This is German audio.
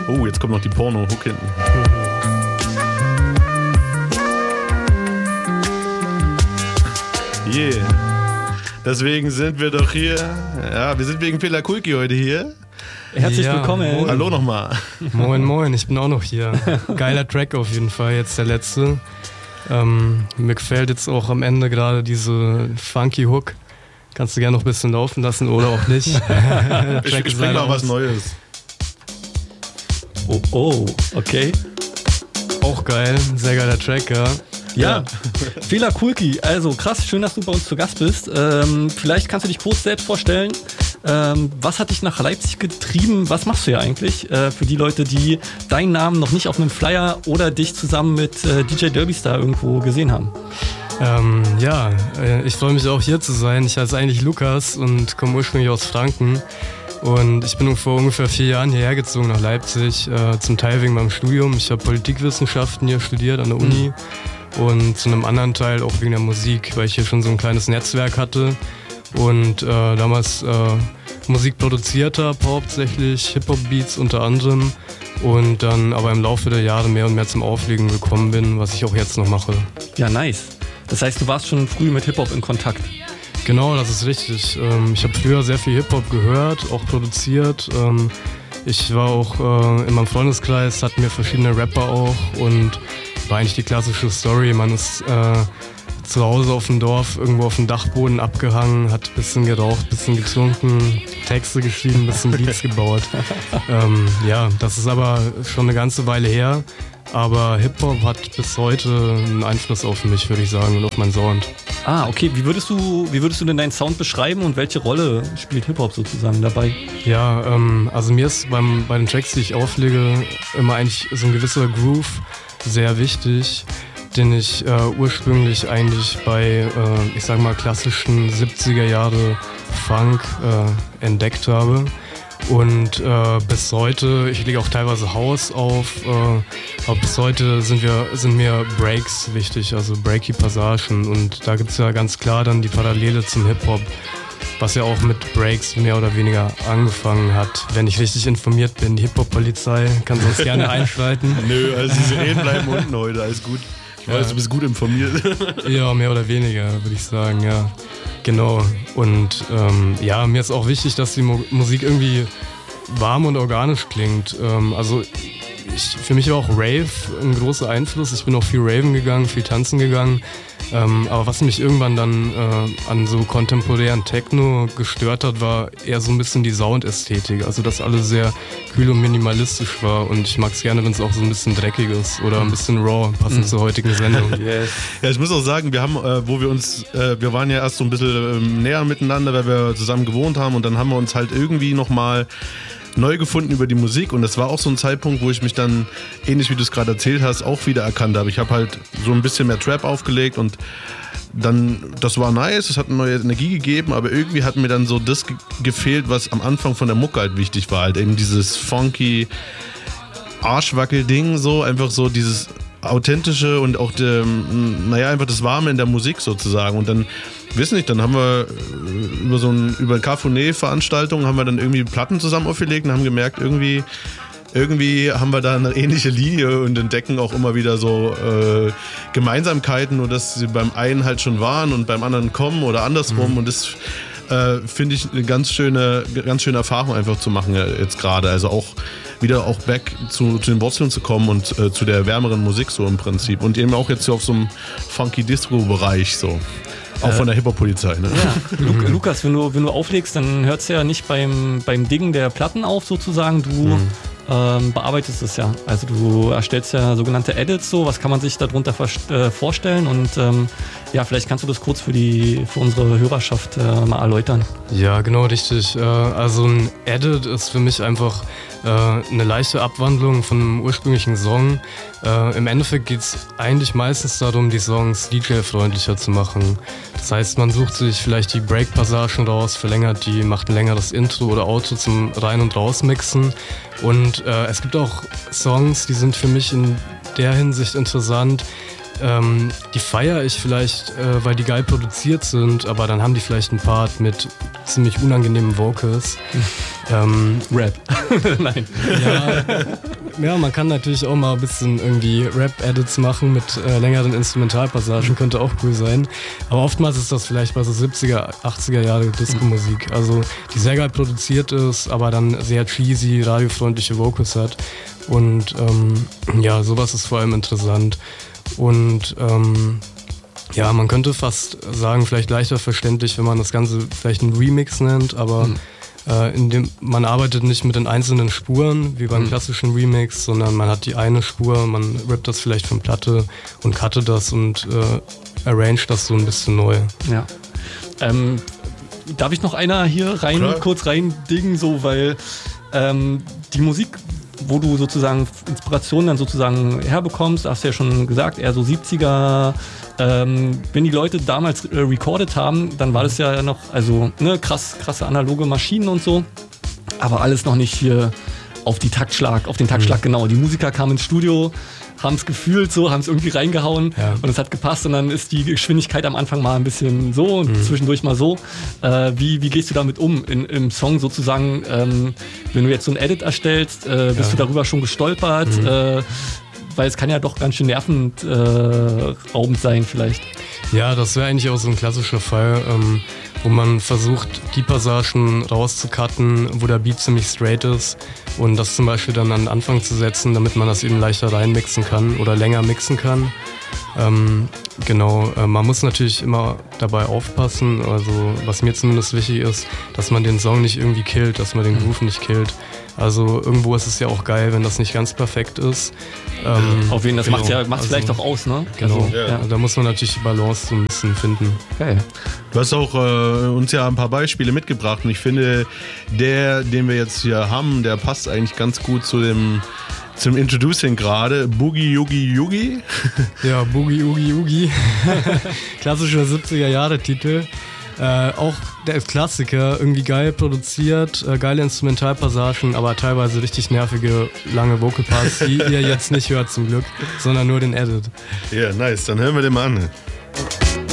Oh, jetzt kommt noch die Porno-Hook hinten. Yeah. Deswegen sind wir doch hier. Ja, wir sind wegen Fela Kulki heute hier. Herzlich willkommen. Moin. Hallo nochmal. Moin, ich bin auch noch hier. Geiler Track auf jeden Fall, jetzt der letzte. Mir gefällt jetzt auch am Ende gerade diese funky Hook. Kannst du gerne noch ein bisschen laufen lassen oder auch nicht. Ich bring mal was Neues. Oh, okay. Auch geil, sehr geiler Track, ja. Ja, Fela Kulki, also krass, schön, dass du bei uns zu Gast bist. Vielleicht kannst du dich kurz selbst vorstellen. Was hat dich nach Leipzig getrieben? Was machst du hier eigentlich? Für die Leute, die deinen Namen noch nicht auf einem Flyer oder dich zusammen mit DJ Derbystar irgendwo gesehen haben. Ich freue mich auch hier zu sein. Ich heiße eigentlich Lukas und komme ursprünglich aus Franken. Und ich bin vor ungefähr 4 Jahren hierher gezogen nach Leipzig, zum Teil wegen meinem Studium. Ich habe Politikwissenschaften hier studiert an der Uni und zu einem anderen Teil auch wegen der Musik, weil ich hier schon so ein kleines Netzwerk hatte und damals Musik produziert habe, hauptsächlich Hip-Hop-Beats unter anderem und dann aber im Laufe der Jahre mehr und mehr zum Auflegen gekommen bin, was ich auch jetzt noch mache. Ja, nice. Das heißt, du warst schon früh mit Hip-Hop in Kontakt. Genau, das ist richtig. Ich habe früher sehr viel Hip-Hop gehört, auch produziert. Ich war auch in meinem Freundeskreis, hatten wir verschiedene Rapper auch und war eigentlich die klassische Story. Man ist zu Hause auf dem Dorf, irgendwo auf dem Dachboden abgehangen, hat ein bisschen geraucht, ein bisschen getrunken, Texte geschrieben, ein bisschen Beats gebaut. Das ist aber schon eine ganze Weile her. Aber Hip-Hop hat bis heute einen Einfluss auf mich, würde ich sagen, und auf meinen Sound. Ah, okay. Wie würdest du denn deinen Sound beschreiben und welche Rolle spielt Hip-Hop sozusagen dabei? Ja, also mir ist bei den Tracks, die ich auflege, immer eigentlich so ein gewisser Groove sehr wichtig, den ich ursprünglich eigentlich bei, ich sag mal, klassischen 70er Jahre Funk entdeckt habe. Und bis heute, ich lege auch teilweise House auf, aber bis heute sind mir Breaks wichtig, also breaky Passagen. Und da gibt es ja ganz klar dann die Parallele zum Hip-Hop, was ja auch mit Breaks mehr oder weniger angefangen hat. Wenn ich richtig informiert bin, die Hip-Hop-Polizei kann sonst gerne einschreiten. Nö, also die Sirenen bleiben unten heute, alles gut. Ich weiß, du bist gut informiert. Ja, mehr oder weniger, würde ich sagen, ja. Genau. Und mir ist auch wichtig, dass die Musik irgendwie warm und organisch klingt. Für mich war auch Rave ein großer Einfluss. Ich bin auch viel Raven gegangen, viel tanzen gegangen. Aber was mich irgendwann dann an so kontemporären Techno gestört hat, war eher so ein bisschen die Soundästhetik. Also dass alles sehr kühl und minimalistisch war. Und ich mag es gerne, wenn es auch so ein bisschen dreckig ist oder ein bisschen raw, passend zur heutigen Sendung. Yes. Ja, ich muss auch sagen, wir haben, wir waren ja erst so ein bisschen näher miteinander, weil wir zusammen gewohnt haben. Und dann haben wir uns halt irgendwie nochmal neu gefunden über die Musik und das war auch so ein Zeitpunkt, wo ich mich dann, ähnlich wie du es gerade erzählt hast, auch wieder erkannt habe. Ich habe halt so ein bisschen mehr Trap aufgelegt und dann, das war nice, es hat eine neue Energie gegeben, aber irgendwie hat mir dann so das gefehlt, was am Anfang von der Mucke halt wichtig war, halt eben dieses funky Arschwackel-Ding, so einfach so dieses authentische und auch einfach das Warme in der Musik sozusagen. Und dann, dann haben wir über Cafuné-Veranstaltungen haben wir dann irgendwie Platten zusammen aufgelegt und haben gemerkt, irgendwie haben wir da eine ähnliche Linie und entdecken auch immer wieder so Gemeinsamkeiten, nur dass sie beim einen halt schon waren und beim anderen kommen oder andersrum. Und das finde ich eine ganz schöne Erfahrung einfach zu machen jetzt gerade. Also auch wieder back zu den Wurzeln zu kommen und zu der wärmeren Musik so im Prinzip. Und eben auch jetzt so auf so einem funky Disco-Bereich so. Auch von der Hip-Hop-Polizei, ne? Ja, Lukas, wenn du auflegst, dann hört es ja nicht beim Dingen der Platten auf sozusagen. Du bearbeitest es ja. Also du erstellst ja sogenannte Edits so. Was kann man sich darunter vorstellen? Und vielleicht kannst du das kurz für unsere Hörerschaft mal erläutern. Ja, genau, richtig. Also ein Edit ist für mich einfach eine leichte Abwandlung von einem ursprünglichen Song. Im Endeffekt geht es eigentlich meistens darum, die Songs DJ-freundlicher zu machen. Das heißt, man sucht sich vielleicht die Break-Passagen raus, verlängert die, macht ein längeres Intro oder Outro zum Rein- und Rausmixen. Und es gibt auch Songs, die sind für mich in der Hinsicht interessant. Die feiere ich vielleicht, weil die geil produziert sind, aber dann haben die vielleicht einen Part mit ziemlich unangenehmen Vocals. Rap. Nein. Ja, Ja, man kann natürlich auch mal ein bisschen irgendwie Rap-Edits machen mit längeren Instrumentalpassagen, könnte auch cool sein. Aber oftmals ist das vielleicht bei so 70er, 80er Jahre Disco-Musik. Also die sehr geil produziert ist, aber dann sehr cheesy, radiofreundliche Vocals hat. Und ja, sowas ist vor allem interessant. Und ja, man könnte fast sagen, vielleicht leichter verständlich, wenn man das Ganze vielleicht einen Remix nennt, aber man arbeitet nicht mit den einzelnen Spuren, wie beim klassischen Remix, sondern man hat die eine Spur, man rippt das vielleicht von Platte und cuttet das und arrange das so ein bisschen neu. Ja. Darf ich noch einer hier kurz rein dingen, so, weil die Musik, wo du sozusagen Inspiration dann sozusagen herbekommst, hast du ja schon gesagt, eher so 70er. Wenn die Leute damals recorded haben, dann war das ja noch, also ne, krasse analoge Maschinen und so, aber alles noch nicht hier auf den Taktschlag genau. Die Musiker kamen ins Studio, haben es gefühlt so, haben es irgendwie reingehauen und es hat gepasst und dann ist die Geschwindigkeit am Anfang mal ein bisschen so und zwischendurch mal so. Wie gehst du damit um im Song sozusagen, wenn du jetzt so ein Edit erstellst, bist du darüber schon gestolpert? Weil es kann ja doch ganz schön nervenraubend sein vielleicht. Ja, das wäre eigentlich auch so ein klassischer Fall, wo man versucht, die Passagen rauszucutten, wo der Beat ziemlich straight ist und das zum Beispiel dann an den Anfang zu setzen, damit man das eben leichter reinmixen kann oder länger mixen kann. Genau, man muss natürlich immer dabei aufpassen, also was mir zumindest wichtig ist, dass man den Song nicht irgendwie killt, dass man den Groove nicht killt. Also irgendwo ist es ja auch geil, wenn das nicht ganz perfekt ist. Auf jeden Fall, das macht vielleicht auch aus, ne? Genau, also, da muss man natürlich die Balance so ein bisschen finden. Geil. Du hast auch uns ja ein paar Beispiele mitgebracht und ich finde, den wir jetzt hier haben, der passt eigentlich ganz gut zum Introducing gerade. Boogie Yoogie Yoogie. Ja, Boogie Oogie Yoogie. Klassischer 70er-Jahre-Titel. Auch der Klassiker, irgendwie geil produziert, geile Instrumentalpassagen, aber teilweise richtig nervige, lange Vocal Parts, die ihr jetzt nicht hört zum Glück, sondern nur den Edit. Ja, nice, dann hören wir den mal an.